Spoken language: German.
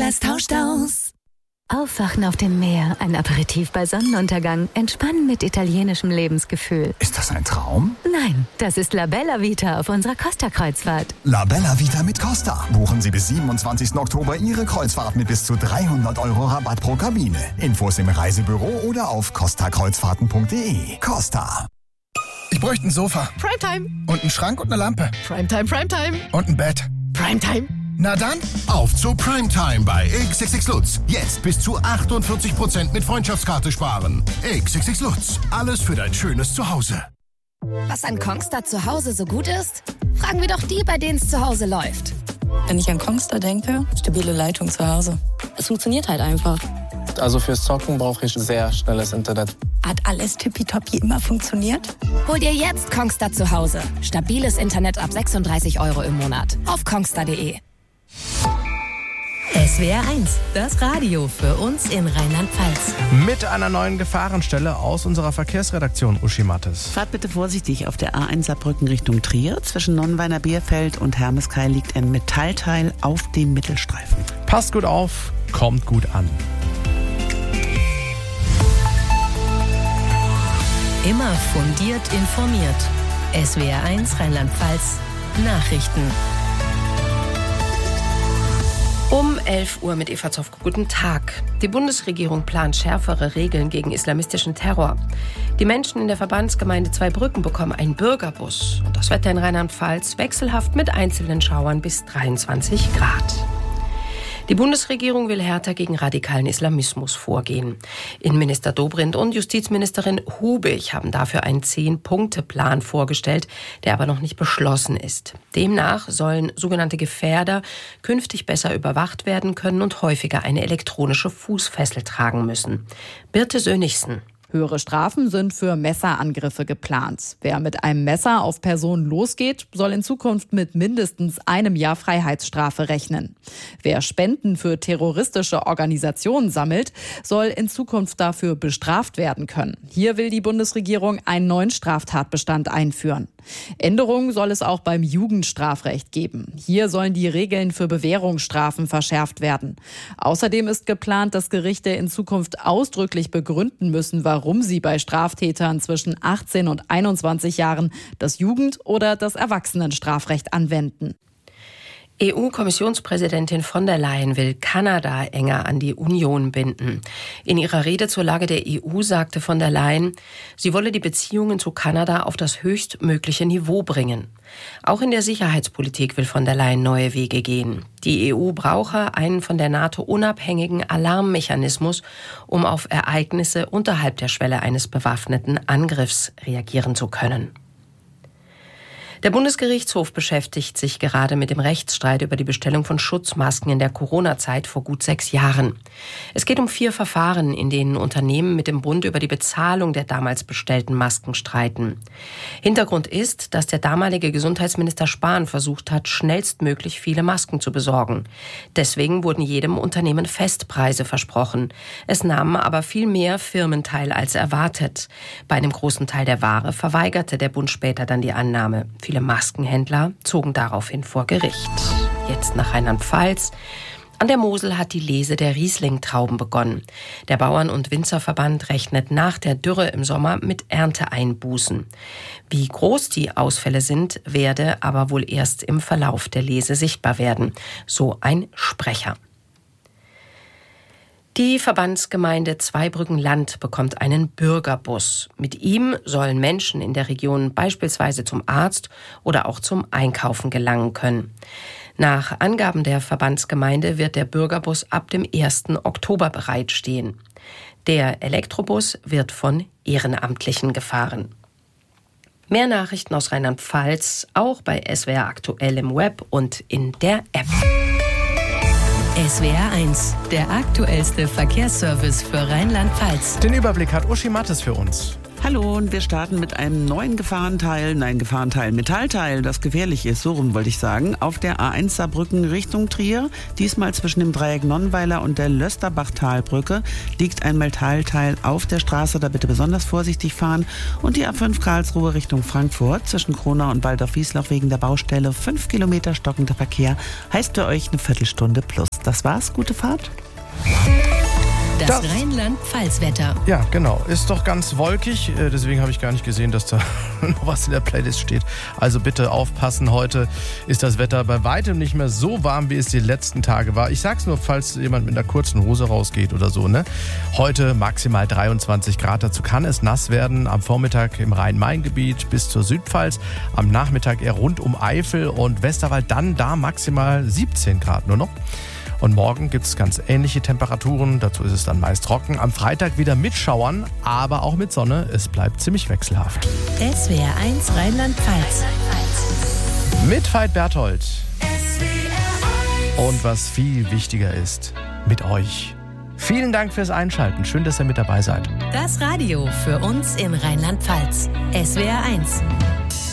Verkehrs tauscht aus. Aufwachen auf dem Meer, ein Aperitif bei Sonnenuntergang, entspannen mit italienischem Lebensgefühl. Ist das ein Traum? Nein, das ist La Bella Vita auf unserer Costa-Kreuzfahrt. La Bella Vita mit Costa. Buchen Sie bis 27. Oktober Ihre Kreuzfahrt mit bis zu 300 € Rabatt pro Kabine. Infos im Reisebüro oder auf costakreuzfahrten.de. Costa. Ich bräuchte ein Sofa. Primetime. Und einen Schrank und eine Lampe. Primetime, Primetime. Und ein Bett. Primetime. Na dann, auf zu Primetime bei XXX Lutz. Jetzt bis zu 48% mit Freundschaftskarte sparen. XXX Lutz. Alles für dein schönes Zuhause. Was an Kongstar zu Hause so gut ist? Fragen wir doch die, bei denen es zu Hause läuft. Wenn ich an Kongstar denke, stabile Leitung zu Hause. Es funktioniert halt einfach. Also fürs Zocken brauche ich sehr schnelles Internet. Hat alles tippitoppi immer funktioniert? Hol dir jetzt Kongstar zu Hause. Stabiles Internet ab 36 € im Monat. Auf kongstar.de. SWR 1, das Radio für uns in Rheinland-Pfalz. Mit einer neuen Gefahrenstelle aus unserer Verkehrsredaktion, Uschi Mattes. Fahrt bitte vorsichtig auf der A1 Saarbrücken Richtung Trier. Zwischen Nonnweiner Bierfeld und Hermeskeil liegt ein Metallteil auf dem Mittelstreifen. Passt gut auf, kommt gut an. Immer fundiert informiert. SWR 1 Rheinland-Pfalz Nachrichten. Um 11 Uhr mit Eva Zofko. Guten Tag. Die Bundesregierung plant schärfere Regeln gegen islamistischen Terror. Die Menschen in der Verbandsgemeinde Zweibrücken bekommen einen Bürgerbus. Und das Wetter in Rheinland-Pfalz wechselhaft mit einzelnen Schauern bis 23 Grad. Die Bundesregierung will härter gegen radikalen Islamismus vorgehen. Innenminister Dobrindt und Justizministerin Hubig haben dafür einen 10-Punkte-Plan vorgestellt, der aber noch nicht beschlossen ist. Demnach sollen sogenannte Gefährder künftig besser überwacht werden können und häufiger eine elektronische Fußfessel tragen müssen. Birte Sönigsen. Höhere Strafen sind für Messerangriffe geplant. Wer mit einem Messer auf Personen losgeht, soll in Zukunft mit mindestens 1 Jahr Freiheitsstrafe rechnen. Wer Spenden für terroristische Organisationen sammelt, soll in Zukunft dafür bestraft werden können. Hier will die Bundesregierung einen neuen Straftatbestand einführen. Änderungen soll es auch beim Jugendstrafrecht geben. Hier sollen die Regeln für Bewährungsstrafen verschärft werden. Außerdem ist geplant, dass Gerichte in Zukunft ausdrücklich begründen müssen, warum sie bei Straftätern zwischen 18 und 21 Jahren das Jugend- oder das Erwachsenenstrafrecht anwenden. EU-Kommissionspräsidentin von der Leyen will Kanada enger an die Union binden. In ihrer Rede zur Lage der EU sagte von der Leyen, sie wolle die Beziehungen zu Kanada auf das höchstmögliche Niveau bringen. Auch in der Sicherheitspolitik will von der Leyen neue Wege gehen. Die EU brauche einen von der NATO unabhängigen Alarmmechanismus, um auf Ereignisse unterhalb der Schwelle eines bewaffneten Angriffs reagieren zu können. Der Bundesgerichtshof beschäftigt sich gerade mit dem Rechtsstreit über die Bestellung von Schutzmasken in der Corona-Zeit vor gut 6 Jahren. Es geht um 4 Verfahren, in denen Unternehmen mit dem Bund über die Bezahlung der damals bestellten Masken streiten. Hintergrund ist, dass der damalige Gesundheitsminister Spahn versucht hat, schnellstmöglich viele Masken zu besorgen. Deswegen wurden jedem Unternehmen Festpreise versprochen. Es nahmen aber viel mehr Firmen teil als erwartet. Bei einem großen Teil der Ware verweigerte der Bund später dann die Annahme. Viele Maskenhändler zogen daraufhin vor Gericht. Jetzt nach Rheinland-Pfalz. An der Mosel hat die Lese der Riesling-Trauben begonnen. Der Bauern- und Winzerverband rechnet nach der Dürre im Sommer mit Ernteeinbußen. Wie groß die Ausfälle sind, werde aber wohl erst im Verlauf der Lese sichtbar werden, so ein Sprecher. Die Verbandsgemeinde Zweibrücken-Land bekommt einen Bürgerbus. Mit ihm sollen Menschen in der Region beispielsweise zum Arzt oder auch zum Einkaufen gelangen können. Nach Angaben der Verbandsgemeinde wird der Bürgerbus ab dem 1. Oktober bereitstehen. Der Elektrobus wird von Ehrenamtlichen gefahren. Mehr Nachrichten aus Rheinland-Pfalz auch bei SWR aktuell im Web und in der App. SWR 1, der aktuellste Verkehrsservice für Rheinland-Pfalz. Den Überblick hat Uschi Mattes für uns. Hallo, und wir starten mit einem neuen Metallteil, das gefährlich ist, so rum wollte ich sagen, auf der A1 Saarbrücken Richtung Trier. Diesmal zwischen dem Dreieck Nonnweiler und der Lösterbachtalbrücke liegt ein Metallteil auf der Straße, da bitte besonders vorsichtig fahren. Und die A5 Karlsruhe Richtung Frankfurt zwischen Kronau und Waldorf-Wiesloch wegen der Baustelle 5 Kilometer stockender Verkehr, heißt für euch eine Viertelstunde plus. Das war's, gute Fahrt. Das Rheinland-Pfalz-Wetter. Ja, genau. Ist doch ganz wolkig. Deswegen habe ich gar nicht gesehen, dass da noch was in der Playlist steht. Also bitte aufpassen. Heute ist das Wetter bei weitem nicht mehr so warm, wie es die letzten Tage war. Ich sag's nur, falls jemand mit einer kurzen Hose rausgeht oder so, ne? Heute maximal 23 Grad. Dazu kann es nass werden. Am Vormittag im Rhein-Main-Gebiet bis zur Südpfalz. Am Nachmittag eher rund um Eifel und Westerwald. Dann da maximal 17 Grad nur noch. Und morgen gibt es ganz ähnliche Temperaturen. Dazu ist es dann meist trocken. Am Freitag wieder mit Schauern, aber auch mit Sonne. Es bleibt ziemlich wechselhaft. SWR 1 Rheinland-Pfalz. Mit Veit Berthold. Und was viel wichtiger ist, mit euch. Vielen Dank fürs Einschalten. Schön, dass ihr mit dabei seid. Das Radio für uns in Rheinland-Pfalz. SWR 1.